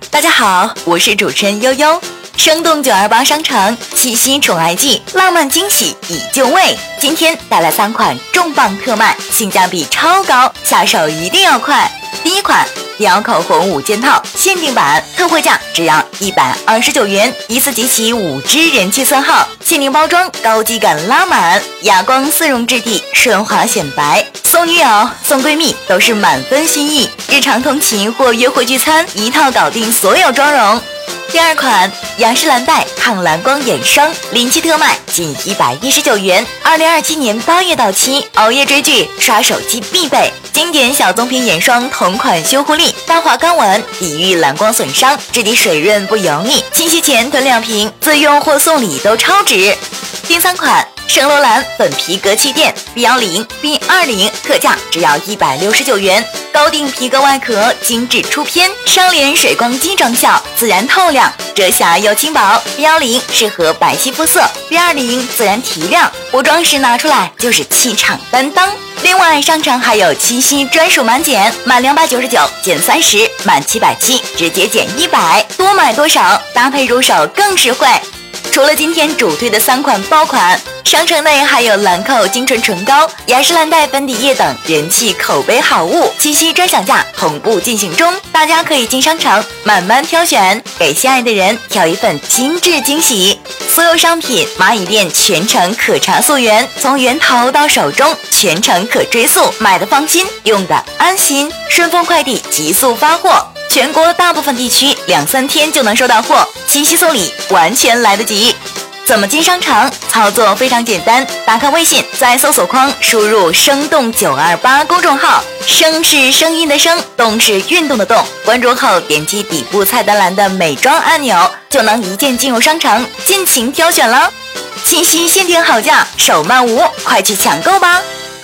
大家好，我是主持人悠悠。生动928商城七夕宠爱季，浪漫惊喜已就位。今天带来3款重磅特卖，性价比超高，下手一定要快。第一款貂口红5件套限定版，特惠价只要129元，一次集齐5支人气色号，限定包装，高级感拉满，哑光丝绒质地，顺滑显白。送女友、送闺蜜都是满分心意，日常通勤或约会聚餐，一套搞定所有妆容。第二款雅诗兰黛抗蓝光眼霜临期特卖，仅119元，2027年8月到期，熬夜追剧、刷手机必备。经典小棕瓶眼霜同款修护力，大滑刚稳，抵御蓝光损伤，质地水润不油腻，清洗前囤2瓶，自用或送礼都超值。第3款圣罗兰粉皮革气垫 B10、B20，特价只要169元，高定皮革外壳，精致出片，双联水光肌装效，自然透亮，遮瑕又轻薄。B10适合白皙肤色， B20自然提亮，补妆时拿出来就是气场担当。另外，商城还有七夕专属满减，满299减30，满770直接减100，多买多少，搭配入手更实惠。除了今天主推的3款爆款，商城内还有兰蔻精纯唇膏、雅诗兰黛粉底液等人气口碑好物，七夕专享价同步进行中，大家可以进商城慢慢挑选，给心爱的人挑一份精致惊喜。所有商品蚂蚁店全程可查溯源，从源头到手中全程可追溯，买的放心，用的安心。顺丰快递急速发货，全国大部分地区2-3天就能收到货，七夕送礼完全来得及。怎么进商场？操作非常简单，打开微信，在搜索框输入生动928公众号，声是声音的声，动是运动的动，关注后点击底部菜单栏的美妆按钮，就能一键进入商城，尽情挑选了。七夕限定好价，手慢无，快去抢购吧！